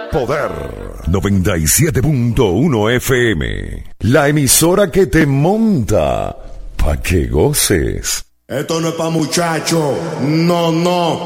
Poder 97.1 FM. La emisora que te monta pa' que goces. Esto no es pa' muchachos. No, no.